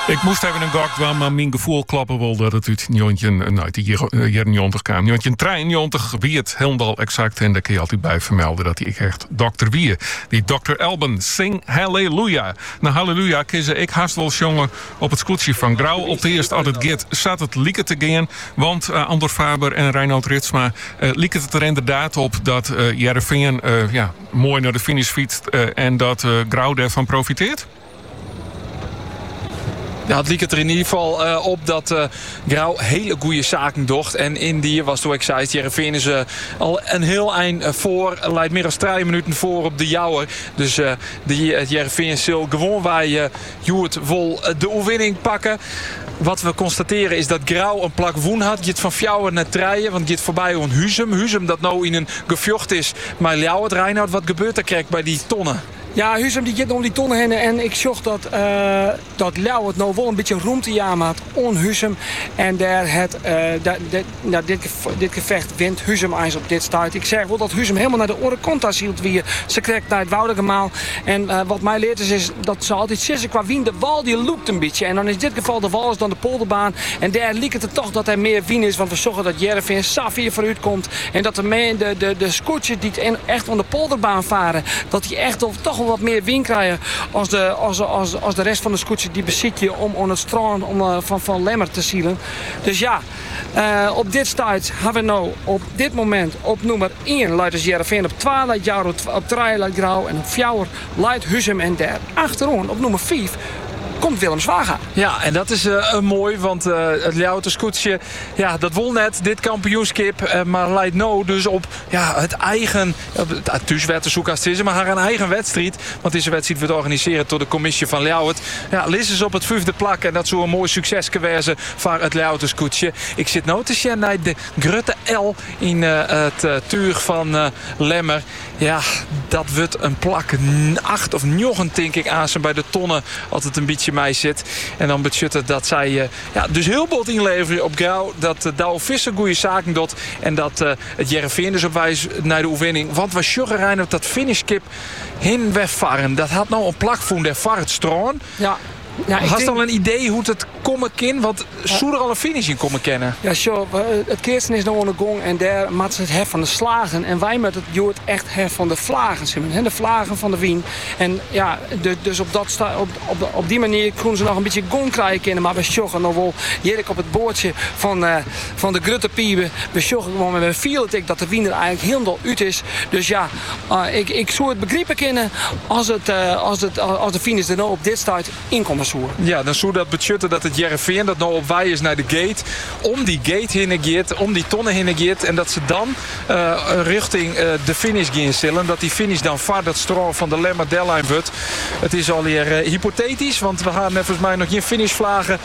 Ik moest even een gok doen, maar mijn gevoel klappen wel dat het uit jaren 90 kwam. 1993 wie het helemaal exact. En daar kun je altijd bij vermelden dat hij echt dokter wie. Die Dr. Elben, sing Halleluja. Nou, Halleluja kiezen ik haast wel jongen op het scootje van Grauw. Op de eerste als het gaat zat het lieken te gaan. Want Andor Faber en Reinoud Ritsma lieken het er inderdaad op dat Heerenveen mooi naar de finish fietst. En dat Grauw daarvan profiteert. Ja, het liep het er in ieder geval op dat Grauw hele goede zaken docht. En in die was toen ik zei, Heerenveen is al een heel eind voor. Leidt meer dan 3 minuten voor op de Jouwer. Dus die Heerenveen zal gewoon wij Joert vol de overwinning pakken. Wat we constateren is dat Grauw een plak woen had. Giet van Fjouwer naar Treien. Want giet voorbij een Huzum. Huzum dat nou in een gevjocht is. Maar Ljouwert, Reinoud, wat gebeurt er krijgt bij die tonnen? Ja, Huzum die gaat om die tonnen heen en ik zag dat Ljouwert nou wel een beetje ruimte had on Huzum. En daar dit gevecht wint Huzum eens op dit start. Ik zeg wel dat Huzum helemaal naar de orenkant ziet wie ze krijgt naar het Woudegemaal. En wat mij leert is dat ze altijd zeggen qua wien de wal die loopt een beetje. En dan is in dit geval de wal is dan de polderbaan. En daar liep het er toch dat er meer wien is. Want we zorgen dat Heerenveen Safir vooruit komt. En dat de scootjes die echt aan de polderbaan varen, dat die echt toch wat meer win krijgen als de rest van de scootjes die bezit je om het strand van Lemmer te zielen. Dus ja, op dit start hebben we nou op dit moment op nummer 1 leidt Heerenveen, op 2 leidt Jouwer, op 3 leidt Grauw en op 4 leidt Huzum en daar achterom op nummer 5 komt Willem Zwaga. Ja, en dat is mooi, want het Ljouwter scootje, ja, dat won net dit kampioenschap, maar leidt nou dus op het eigen, thuis werd de zoekast is, maar haar een eigen wedstrijd, want deze wedstrijd wordt georganiseerd door de commissie van Ljouwert. Ja, Liz is op het 5e plak en dat zou een mooi succes gewezen voor het Ljouwter scootje. Ik zit nou te zien naar de Grutte L in het tuur van Lemmer. Ja, dat wordt een plak 8 of 9 denk ik aan bij de tonnen als het een beetje mij zit. En dan budgetten dat zij dus heel bot inleveren op Grauw. Dat Douwe Visser goede zaken doet. En dat het Heerenveen dus op wijs naar de overwinning. Want we sjuggen Rijn op dat finishkip heen wegvaren. Dat had nou een plak voor de vaart stroon. Ja. Ja, had je al een idee hoe het komen kan? Want zou er al een finish in komen kennen? Ja, sure. Het Kirsten is nou aan de gong en daar maakt ze het hef van de slagen. En wij met het Joert echt hef van de vlagen. De vlagen van de wien. En ja, dus op die manier konden ze nog een beetje gong krijgen kennen. Maar we sjoggen nog wel hier op het boordje van de Grutte Pieven. We sjoggen gewoon met veel dat de wien er eigenlijk helemaal uit is. Dus ja, ik zou het begrijpen kennen als de finish er nou op dit start inkomen. Ja, dan zou dat budgetten dat het Heerenveen dat nou op wij is naar de gate. Om die gate heen geeft, om die tonnen heen geeft. En dat ze dan richting de finish gaan zullen. Dat die finish dan vaart dat stroom van de Lemmer deadline wordt. Het is alweer hypothetisch, want we gaan volgens mij nog geen finishvlagen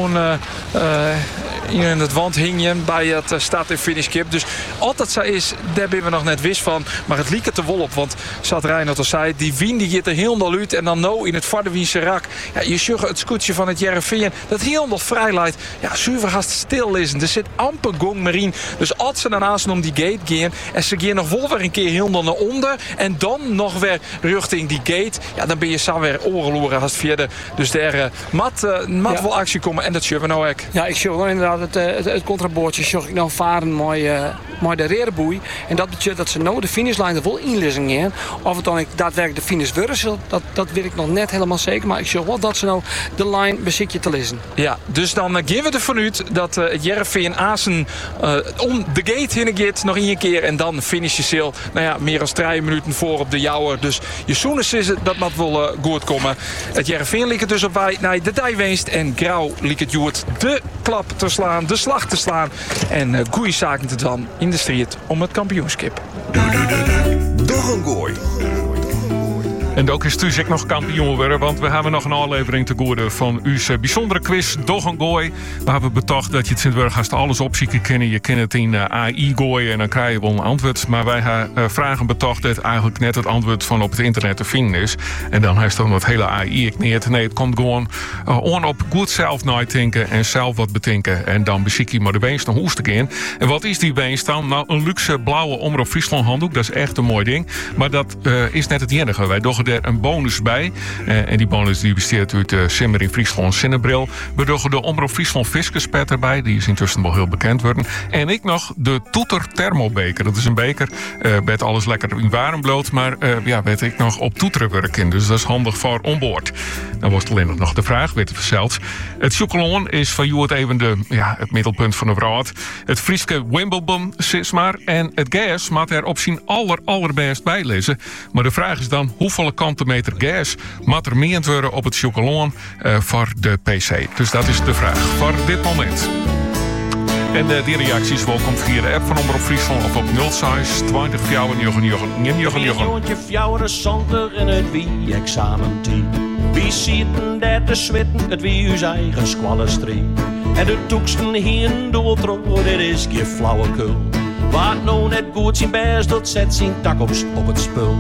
in het wand hingen bij het start- en finishkip. Dus altijd zo is, daar ben we nog net wist van. Maar het liep er wel op, want zat Reinoud al zei, die wien die gaat er helemaal uit. En dan nou in het Vardewiense rak. Ja, je zag het scootje van het Heerenveen dat helemaal vrij leidt. Ja, zuiver haast stil lezen. Er zit amper gong meer in. Dus als ze daarnaast om die gate gaan en ze gaan nog wel weer een keer helemaal naar onder en dan nog weer richting die gate, ja, dan ben je zo weer oorloren als verder. Dus daar mat wel actie komen en dat zien we nou ook. Ja, ik zie wel inderdaad het contraboordje zag ik nou varen mooi de rerenboei. En dat betekent dat ze nou de finishlijn er wel inlezen gaan. Of het dan daadwerkelijk de finish worden, dat weet ik nog net helemaal zeker. Maar ik zie wel dat ze nou de lijn bezitje te lezen. Ja, dus dan gaan we ervan uit dat het Heerenveen Assen om de gate heen gaat nog een keer. En dan finish je sale. Nou ja, meer dan 3 minuten voor op de Jouwer. Dus je zoenes is het, dat moet wel goed komen. Het Heerenveen ligt dus op wij naar de dijwinst. En Grauw ligt het Joert de klap te slaan, de slag te slaan. En goeie zaken te doen in de strijd om het kampioenschap. Doch een gooi. En ook is Thuis nog kampioen worden, want we hebben nog een aflevering te goeden van uw bijzondere quiz Doch een Gooi. We hebben betocht dat je het Sint-Wurg alles opzieken kennen. Je kent het in AI gooien en dan krijg je wel een antwoord. Maar wij hebben vragen betocht dat eigenlijk net het antwoord van op het internet te vinden is. En dan heeft dan wat hele AI igneerd. Nee, het komt gewoon op goed zelf nadenken en zelf wat bedenken. En dan beziek je maar de beest naar hoes te gaan. En wat is die beest dan? Nou, een luxe blauwe Omroep Friesland handdoek. Dat is echt een mooi ding. Maar dat is net het enige. Wij doen daar een bonus bij. En die bonus die bestaat uit Simmer in Friesland Zinnebril. We doen de Omroep Friesland Fiscuspet erbij. Die is intussen wel heel bekend worden. En ik nog de Toeter Thermobeker. Dat is een beker met alles lekker in warm bloot. Maar weet ik nog op toeteren werken. Dus dat is handig voor onboord. Dan was alleen nog de vraag, weet het zelfs. Het chocolon is van jou het even het middelpunt van de wereld. Het Frieske Wimbledon, sis maar. En het gas mag er op zijn allerbest bij lezen. Maar de vraag is dan, hoeveel kantenmeter gas mag er meend worden op het chocolon voor de PC? Dus dat is de vraag voor dit moment. En die reacties welkom via de app van Omroep Friesland of op 06 20 fjouwen 999. Fjouwen zonder in het wie-examentie. Wie zitten daar te zwitten, het wie uw eigen squallenstreek. En de toeksten hier doeltro, dit is geen flauwekul. Wat nou net goed zijn best, dat zet zijn tak op het spul.